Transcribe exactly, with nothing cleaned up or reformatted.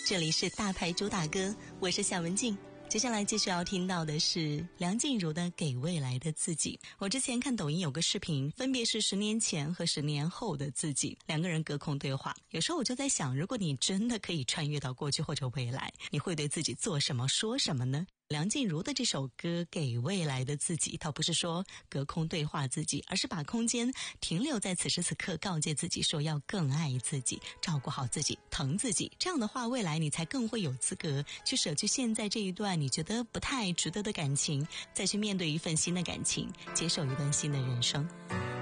这里是大牌主打歌，我是夏文静。接下来继续要听到的是梁静茹的《给未来的自己》。我之前看抖音有个视频，分别是十年前和十年后的自己，两个人隔空对话。有时候我就在想，如果你真的可以穿越到过去或者未来，你会对自己做什么说什么呢？梁静茹的这首歌《给未来的自己》，它不是说隔空对话自己，而是把空间停留在此时此刻，告诫自己说要更爱自己，照顾好自己，疼自己。这样的话，未来你才更会有资格去舍去现在这一段你觉得不太值得的感情，再去面对一份新的感情，接受一段新的人生。